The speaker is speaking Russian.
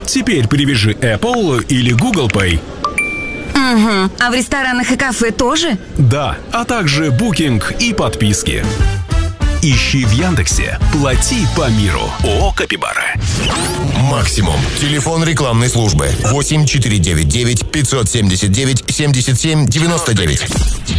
Теперь привяжи Apple или Google Pay. Угу. А в ресторанах и кафе тоже? Да, а также букинг и подписки. Ищи в Яндексе «Плати по миру». ООО «Капибара». Максимум. Телефон рекламной службы 8499 579 77 99.